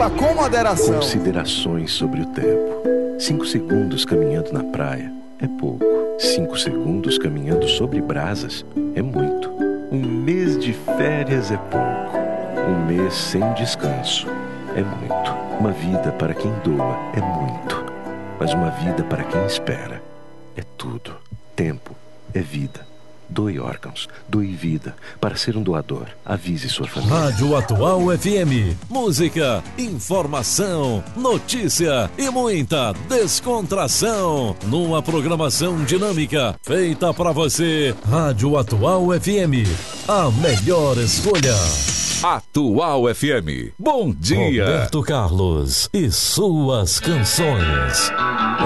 Beba com moderação. Considerações sobre o tempo. 5 segundos caminhando na praia é pouco. 5 segundos caminhando sobre brasas é muito. Um mês de férias é pouco. Um mês sem descanso é muito. Uma vida para quem doa é muito. Mas uma vida para quem espera é tudo. Tempo é vida. Doe órgãos, doe vida. Para ser um doador, avise sua família. Rádio Atual FM. Música, informação, notícia e muita descontração. Numa programação dinâmica feita para você. Rádio Atual FM. A melhor escolha. Atual FM. Bom dia. Roberto Carlos e suas canções.